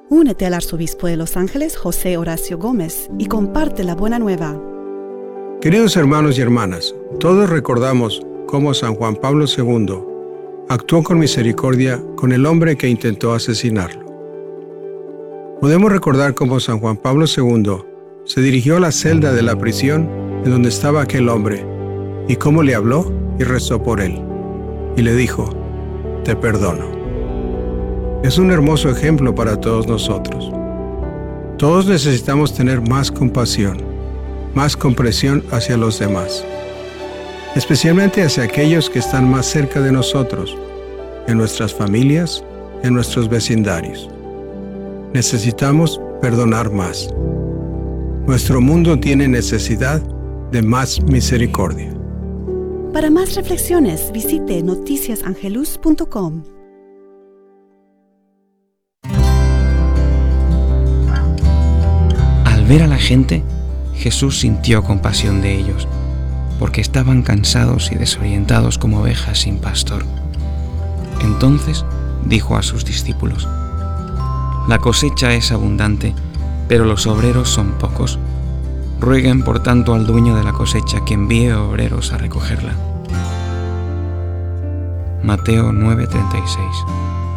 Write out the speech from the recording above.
Únete al arzobispo de Los Ángeles, José Horacio Gómez, y comparte la buena nueva. Queridos hermanos y hermanas, todos recordamos cómo San Juan Pablo II actuó con misericordia con el hombre que intentó asesinarlo. Podemos recordar cómo San Juan Pablo II se dirigió a la celda de la prisión en donde estaba aquel hombre y cómo le habló y rezó por él. Y le dijo: te perdono. Es un hermoso ejemplo para todos nosotros. Todos necesitamos tener más compasión, más comprensión hacia los demás, especialmente hacia aquellos que están más cerca de nosotros, en nuestras familias, en nuestros vecindarios. Necesitamos perdonar más. Nuestro mundo tiene necesidad de más misericordia. Para más reflexiones, visite noticiasangelus.com. Al ver a la gente, Jesús sintió compasión de ellos, porque estaban cansados y desorientados como ovejas sin pastor. Entonces dijo a sus discípulos: la cosecha es abundante, pero los obreros son pocos. Rueguen por tanto al dueño de la cosecha que envíe obreros a recogerla. Mateo 9:36.